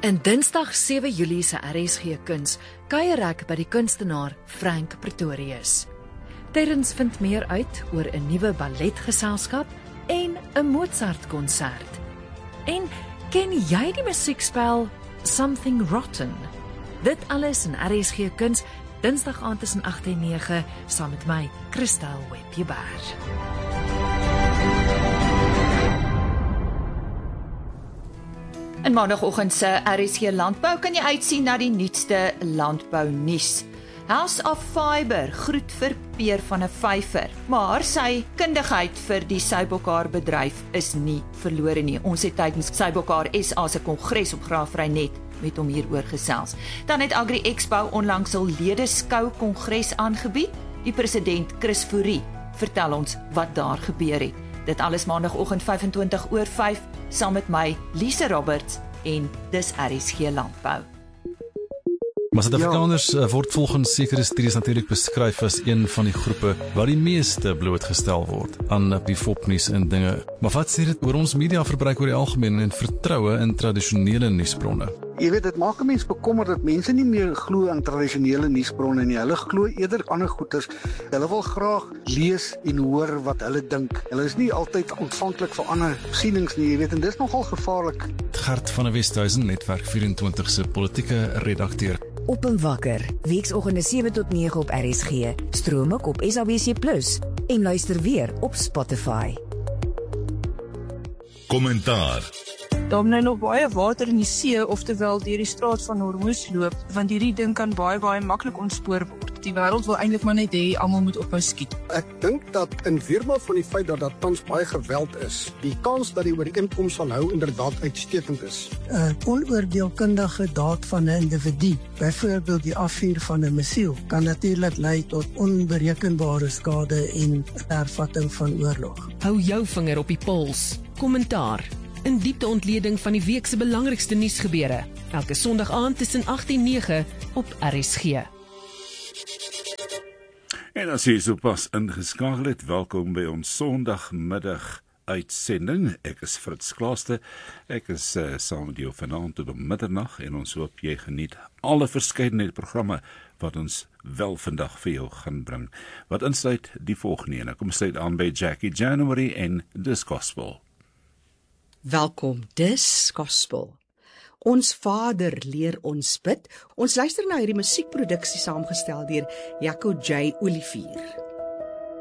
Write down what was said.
In Dinsdag 7 Julie se RSG Kuns kuier ek by die kunstenaar Frank Pretorius. Terrens vind meer uit oor 'n nuwe balletgeselskap en 'n Mozart-konsert. En ken jy die musiekspel Something Rotten? Dit alles in RSG Kuns, Dinsdag aand tussen 8 en 9, saam met my, Christel Webjeberg. In maandagooggend se RSG Landbou kan jy uitsien na die nuutste landbou nuus. House of Fibre groet vir Peer van 'n Vyver, maar sy kundigheid vir die Sybokar bedryf is nie verlore nie. Ons het tydens Sybokar SA se kongres op Graafrenet met hom hieroor gesels. Dan het Agri Expo onlangs hul ledeskou kongres aangebied. Die president Chris Fourie vertel ons wat daar gebeur het. Dit alles maandagooggend 5:25 saam met my, Lise Roberts, en dis RSG Landbou. Maar Suid-Afrikaners word volgens sekere studies natuurlik beskryf as een van die groepe waar die meeste blootgestel word aan die fopnuus en dinge. Maar wat sê dit oor ons mediaverbruik oor die algemeen en vertroue in tradisionele nuusbronne? Jy weet, dit maak 'n mens bekommerd dat mense nie meer glo aan tradisionele nuusbronne nie. Hulle glo eerder ander goeters. Hulle wil graag lees en hoor wat hulle dink. Hulle is nie altyd ontvanklik vir ander sienings nie, jy weet, en dis nogal gevaarlik. Gert van der Westhuizen, Netwerk 24 se politieke redakteur. Op en wakker, weekoggende 7 tot 9 op RSG, stroom ook op SABC+ en luister weer op Spotify. Kommentaar. Daar moet nog baie water in die see, oftewel deur die straat van Hormuz loop, want hierdie ding kan baie maklik ontspoor word. Die wêreld wil eintlik maar net hê almal moet ophou skiet. Ek dink dat in weermag van die feit dat daar tans baie geweld is, die kans dat die ooreenkoms sal hou inderdaad uitstekend is. 'n Onoordeelkundige daad van 'n individu, byvoorbeeld die afvuur van 'n missiel, kan natuurlik lei tot onberekenbare skade en hervatting van oorlog. Hou jou vinger op die pols. Kommentaar. In diepte ontleding van die week se belangrikste nuusgebeure. Elke Sondag aand tussen 8 en 9 op RSG. En as jy sopas ingeskakel het, welkom by ons Sondagmiddag uitsending. Ek is Fritz Klaaste. Ek is saam met jou vanaand tot om middernag en ons hoop jy geniet alle verskeidenheid programme wat ons wel vandag vir jou gaan bring. Wat insluit die volgende ene. Kom sluit aan by Jackie January en Dis Gospel. Welkom, dis Gospel. Ons Vader leer ons bid. Ons luister na hierdie musiekproduksie saamgestel deur Jaco J. Olivier.